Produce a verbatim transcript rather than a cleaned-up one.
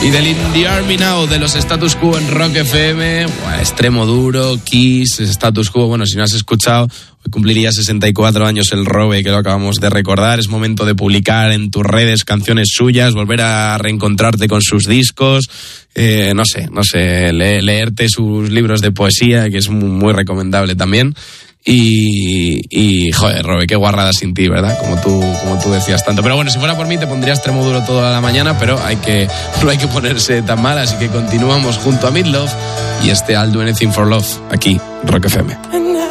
Y del In the Army Now de los Status Quo en Rock F M, bueno, Extremo Duro, Kiss, Status Quo. Bueno, si no has escuchado, hoy cumpliría sesenta y cuatro años el Robe, que lo acabamos de recordar. Es momento de publicar en tus redes canciones suyas, volver a reencontrarte con sus discos, eh, no sé, no sé, le- leerte sus libros de poesía, que es muy, muy recomendable también. Y, y, joder, Robe, qué guarrada sin ti, ¿verdad? Como tú, como tú decías tanto. Pero bueno, si fuera por mí te pondría Extremo Duro toda la mañana, pero hay que, no hay que ponerse tan mal, así que continuamos junto a Meat Loaf y este I'll Do Anything for Love, aquí, Rock F M.